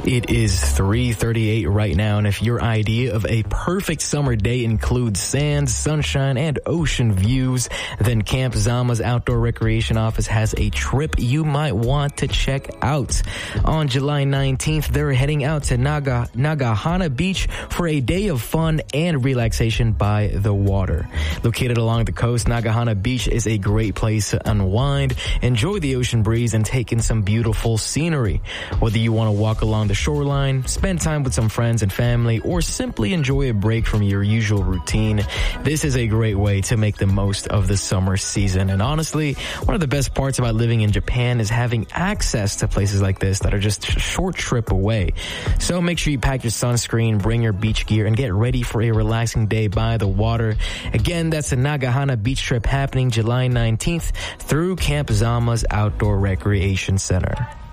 It is 3:38 right now, and if your idea of a perfect summer day includes sand, sunshine, and ocean views, then Camp Zama's Outdoor Recreation Office has a trip you might want to check out. On July 19th, they're heading out to Nagahana Beach for a day of fun and relaxation by the water. Located along the coast, Nagahana Beach is a great place to unwind, enjoy the ocean breeze, and take in some beautiful scenery. Whether you want to walk along the shoreline, spend time with some friends and family, or simply enjoy a break from your usual routine, this is a great way to make the most of the summer season. And honestly, one of the best parts about living in Japan is having access to places like this that are just a short trip away. So make sure you pack your sunscreen, bring your beach gear, and get ready for a relaxing day by the water. Again, that's the Nagahana Beach trip happening July 19th through Camp Zama's Outdoor Recreation Center.